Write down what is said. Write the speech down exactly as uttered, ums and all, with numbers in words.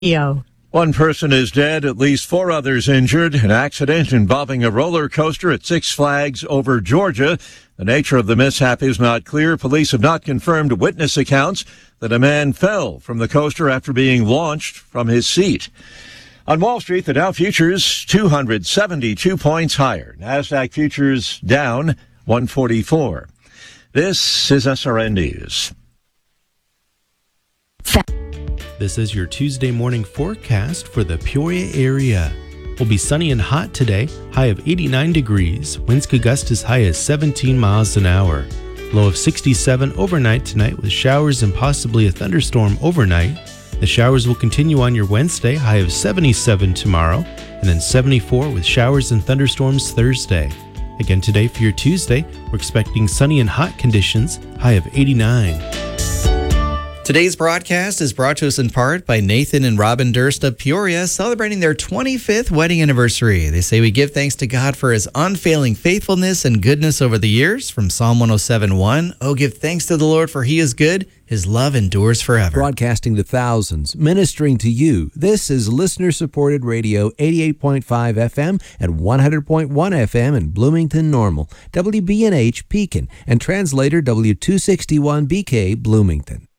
Yo. One person is dead, at least four others injured. An accident involving a roller coaster at Six Flags over Georgia. The nature of the mishap is not clear. Police have not confirmed witness accounts that a man fell from the coaster after being launched from his seat. On Wall Street, the Dow futures two hundred seventy-two points higher. NASDAQ futures down one forty-four. This is S R N News. This is your Tuesday morning forecast for the Peoria area. Will be sunny and hot today, high of eighty-nine degrees, winds could gust as high as seventeen miles an hour. Low of sixty-seven overnight tonight with showers and possibly a thunderstorm overnight. The showers will continue on your Wednesday, high of seventy-seven tomorrow, and then seventy-four with showers and thunderstorms Thursday. Again today for your Tuesday, we're expecting sunny and hot conditions, high of eighty-nine. Today's broadcast is brought to us in part by Nathan and Robin Durst of Peoria, celebrating their twenty-fifth wedding anniversary. They say we give thanks to God for his unfailing faithfulness and goodness over the years. From Psalm one oh seven one, oh, give thanks to the Lord for he is good. His love endures forever. Broadcasting to thousands, ministering to you. This is listener-supported radio, eighty-eight point five F M and one hundred point one F M in Bloomington Normal, W B N H Pekin, and translator W two sixty-one B K Bloomington.